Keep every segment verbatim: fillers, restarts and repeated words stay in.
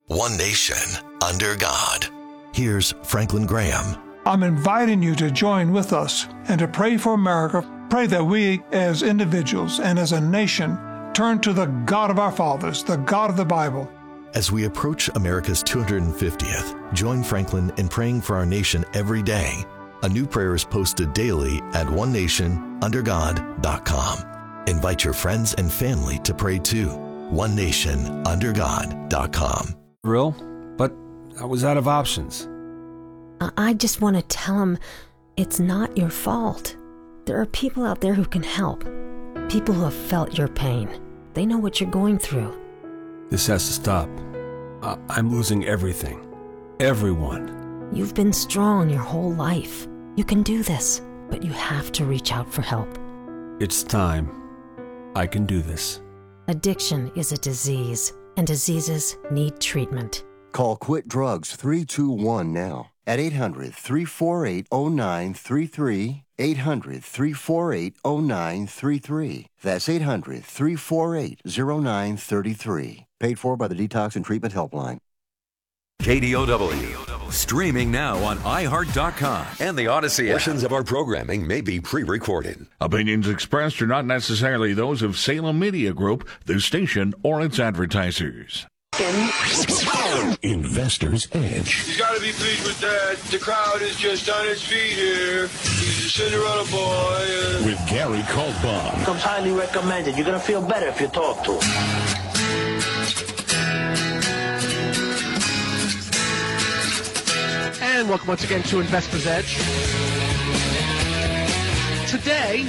One nation, under God. Here's Franklin Graham. I'm inviting you to join with us and to pray for America. Pray that we, as individuals and as a nation, turn to the God of our fathers, the God of the Bible. As we approach America's two hundred fiftieth, join Franklin in praying for our nation every day. A new prayer is posted daily at one nation under god dot com. Invite your friends and family to pray too. one nation under god dot com. Real, but I was out of options. I just want to tell him it's not your fault. There are people out there who can help. People who have felt your pain. They know what you're going through. This has to stop. I- I'm losing everything. Everyone. You've been strong your whole life. You can do this, but you have to reach out for help. It's time. I can do this. Addiction is a disease, and diseases need treatment. Call Quit Drugs three two one now at eight hundred, three four eight, oh nine three three, eight hundred, three four eight, oh nine three three. That's eight hundred, three four eight, oh nine three three. Paid for by the Detox and Treatment Helpline. K D O W. Streaming now on i heart dot com and the Odyssey app. Portions of our programming may be pre-recorded. Opinions expressed are not necessarily those of Salem Media Group, the station, or its advertisers. Investor's Edge. He's got to be pleased with that. The crowd is just on its feet here. He's a Cinderella boy. With Gary Kaltbaum. Comes highly recommended. You're going to feel better if you talk to him. And welcome once again to Investor's Edge. Today,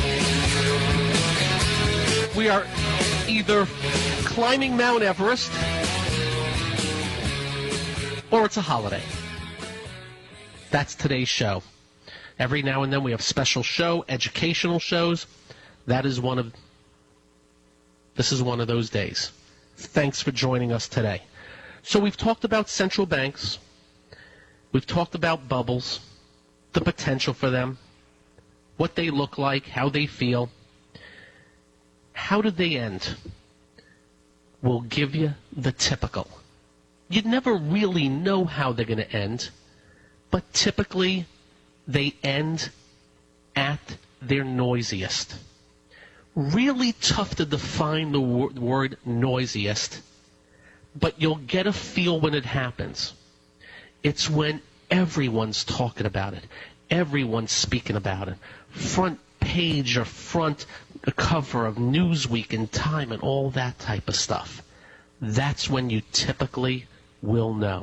we are either climbing Mount Everest or it's a holiday. That's today's show. Every now and then we have special show, educational shows. That is one of, this is one of those days. Thanks for joining us today. So we've talked about central banks. We've talked about bubbles, the potential for them, what they look like, how they feel. How do they end? We'll give you the typical. You'd never really know how they're going to end, but typically they end at their noisiest. Really tough to define the wor- word noisiest, but you'll get a feel when it happens. It's when everyone's talking about it. Everyone's speaking about it. Front page or front cover of Newsweek and Time and all that type of stuff. That's when you typically will know.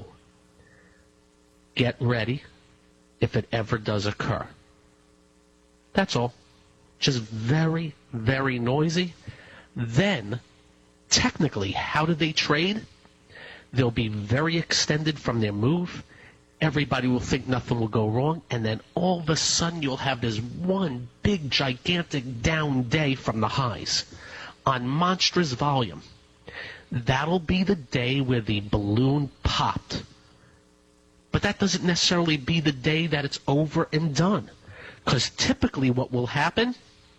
Get ready if it ever does occur. That's all. Just very, very noisy. Then, technically, how do they trade? They'll be very extended from their move. Everybody will think nothing will go wrong. And then all of a sudden you'll have this one big, gigantic down day from the highs on monstrous volume. That'll be the day where the balloon popped. But that doesn't necessarily be the day that it's over and done. Because typically what will happen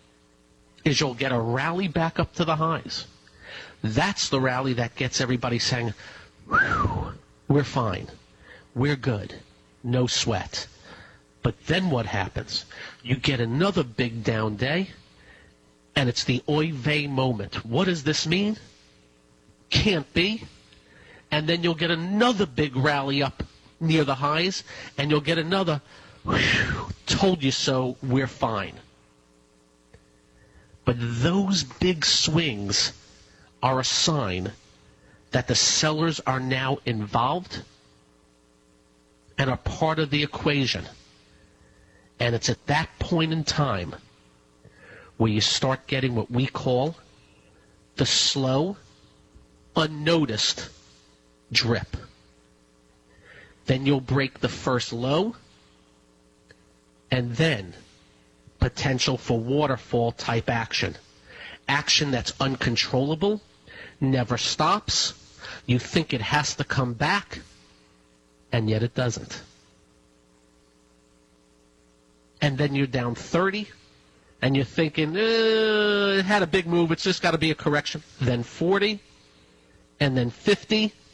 is you'll get a rally back up to the highs. That's the rally that gets everybody saying, whew, we're fine. We're good. No sweat. But then what happens? You get another big down day, and it's the oy vey moment. What does this mean? Can't be. And then you'll get another big rally up near the highs, and you'll get another, whew, told you so, we're fine. But those big swings are a sign that the sellers are now involved and are part of the equation. And it's at that point in time where you start getting what we call the slow, unnoticed drip. Then you'll break the first low, and then potential for waterfall type action. Action that's uncontrollable, never stops. You think it has to come back, and yet it doesn't. And then you're down thirty, and you're thinking, eh, it had a big move, it's just got to be a correction. Then forty, and then fifty,